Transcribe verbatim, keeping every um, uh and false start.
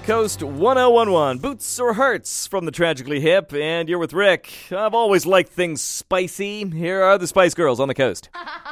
Coast one oh one one. Boots or Hearts from the Tragically Hip, and you're with Rick. I've always liked things spicy. Here are the Spice Girls on the Coast.